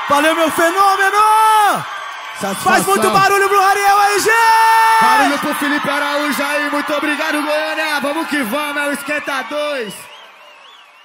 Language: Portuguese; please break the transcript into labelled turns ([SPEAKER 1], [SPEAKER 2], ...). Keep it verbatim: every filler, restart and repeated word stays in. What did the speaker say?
[SPEAKER 1] Valeu, meu fenômeno! Satisfação. Faz muito barulho pro Ariel aí, gente!
[SPEAKER 2] Barulho pro Felipe Araújo aí, muito obrigado, Goiânia! Vamos que vamos, é o Esquenta dois!